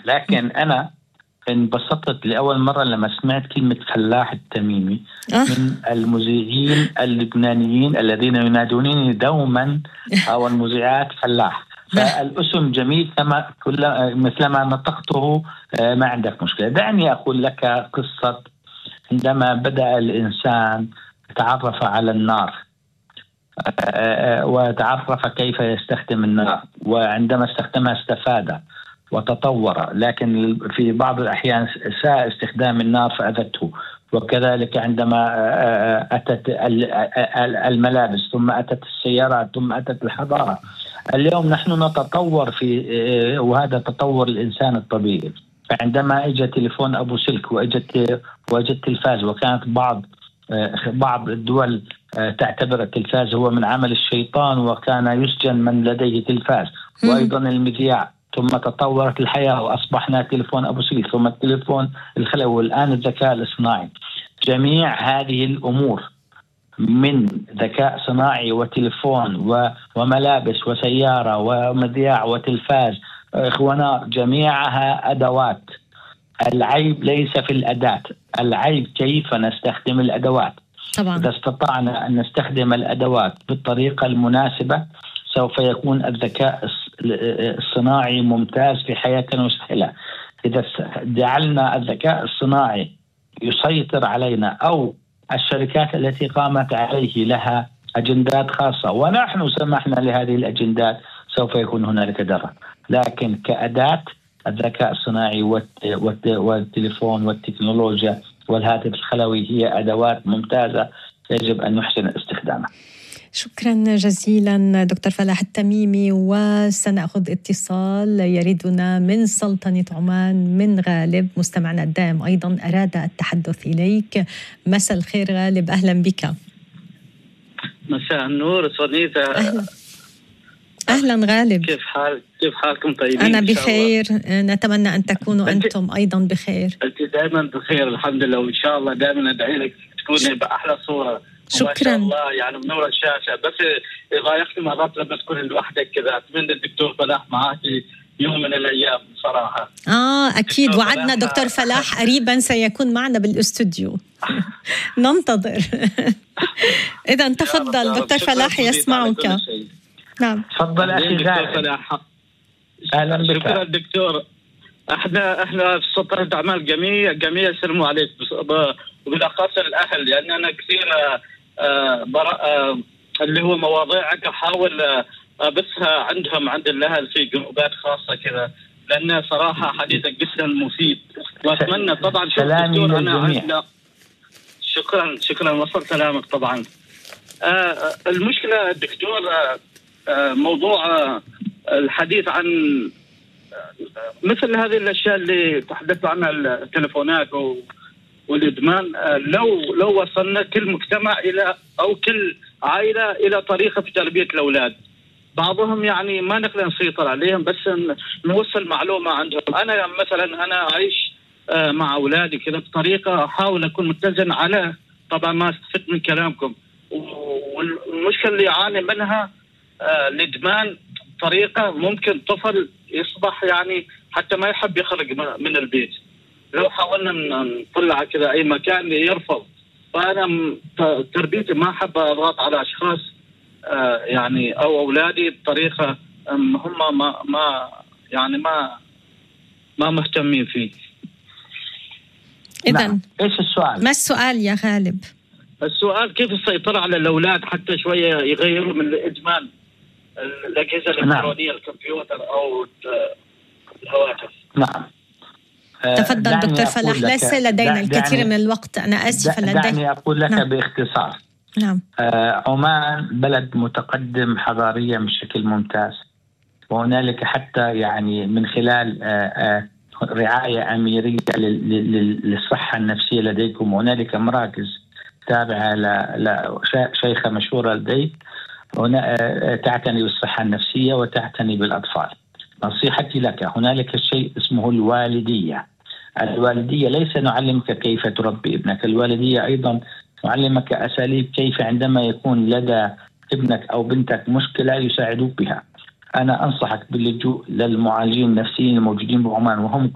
لكن أنا انبسطت لأول مرة لما سمعت كلمة فلاح التميمي من المذيعين اللبنانيين الذين ينادونني دوما أو المذيعات فلاح. فالاسم جميل مثلما نطقته، ما عندك مشكلة. دعني أقول لك قصة عندما بدأ الإنسان تعرف على النار وتعرف كيف يستخدم النار، وعندما استخدمها استفاد وتطور، لكن في بعض الأحيان ساء استخدام النار فأذته. وكذلك عندما أتت الملابس، ثم أتت السيارات، ثم أتت الحضارة. اليوم نحن نتطور وهذا تطور الإنسان الطبيعي. فعندما اجى تليفون أبو سلك وجدت تلفاز، وكانت بعض الدول تعتبر التلفاز هو من عمل الشيطان، وكان يسجن من لديه تلفاز، وأيضا المذياع. ثم تطورت الحياة وأصبحنا تليفون أبو سلك، ثم التليفون الخلوي، والآن الذكاء الاصطناعي. جميع هذه الأمور من ذكاء صناعي وتليفون وملابس وسيارة ومذياع وتلفاز ونار، جميعها أدوات. العيب ليس في الأداة، العيب كيف نستخدم الأدوات. طبعا. إذا استطعنا أن نستخدم الأدوات بالطريقة المناسبة سوف يكون الذكاء الصناعي ممتاز في حياتنا وسهلة. إذا جعلنا الذكاء الصناعي يسيطر علينا، أو الشركات التي قامت عليه لها أجندات خاصة ونحن سمحنا لهذه الأجندات، سوف يكون هنالك ضرر. لكن كأداة، الذكاء الصناعي والتليفون والتكنولوجيا والهاتف الخلوي هي أدوات ممتازة يجب أن نحسن استخدامها. شكرا جزيلا دكتور فلاح التميمي. وسنأخذ اتصال يريدنا من سلطنة عمان من غالب، مستمعنا الدائم أيضا أراد التحدث إليك. مساء الخير غالب، أهلا بك. مساء النور سونيتا. أهلا غالب، كيف حالكم؟ طيبين؟ أنا بخير، نتمنى أن تكونوا أنتم أيضا بخير. أنت دائما بخير الحمد لله، وإن شاء الله دائما أدعي لك تكوني بأحلى صورة. شكرا. ما شاء الله يعني منور الشاشة. بس ضايقتني مرات لما تكون لوحدك كذا. أتمنى الدكتور فلاح معك يوم من الأيام صراحة. أكيد، وعدنا دكتور فلاح قريبا سيكون معنا بالاستوديو. ننتظر. إذا تفضل دكتور فلاح يسمعك. نعم تفضل أخي فلاح. أهلا بك. شكرا دكتور. احنا في سلطنة عمان جميع يسلموا عليك، وبالأخص الأهل، لأن أنا كثير اللي هو مواضيعك أحاول أبثها عند الأهل في جروبات خاصة كذا، لأن صراحة حديثك جدا مفيد. وأتمنى طبعا دكتور أنا شكرا وصل كلامك طبعا. المشكلة دكتور موضوع الحديث عن مثل هذه الأشياء اللي تحدثت عنها التلفونات والإدمان. لو وصلنا كل مجتمع أو كل عائلة إلى طريقة في تربية الأولاد، بعضهم يعني ما نقدر نسيطر عليهم، بس نوصل معلومة عندهم. أنا مثلا أنا أعيش مع أولادي كذا بطريقة أحاول أكون متزن على، طبعا ما استفدت من كلامكم. والمشكلة اللي يعاني منها الإدمان طريقة ممكن طفل يصبح يعني حتى ما يحب يخرج من البيت. لو حاولنا نطلع كذا أي مكان يرفض. فأنا تربيتي ما أحب أضغط على أشخاص يعني أو أولادي بطريقة هم ما مهتمين فيه. إذن إيش السؤال؟ ما السؤال يا غالب؟ السؤال كيف السيطرة على الأولاد حتى شوية يغيروا من الإدمان الأجهزة الإلكترونية، الكمبيوتر أو الهواتف. نعم. تفضل دكتور فلاح، ليس لدينا الكثير من الوقت، أنا آسفة. دعني أقول لك باختصار. نعم. عمان بلد متقدم حضاريا بشكل ممتاز، وهنالك حتى يعني من خلال رعاية أميرية للصحة النفسية لديكم، هنالك مراكز تابعة لشيخة مشهورة لديك تعتني بالصحة النفسية وتعتني بالأطفال. نصيحتي لك، هنالك شيء اسمه الوالدية. الوالدية ليس نعلمك كيف تربي ابنك، الوالدية أيضا نعلمك أساليب كيف عندما يكون لدى ابنك أو بنتك مشكلة يساعدوك بها. أنا أنصحك باللجوء للمعالجين النفسيين الموجودين بعمان، وهم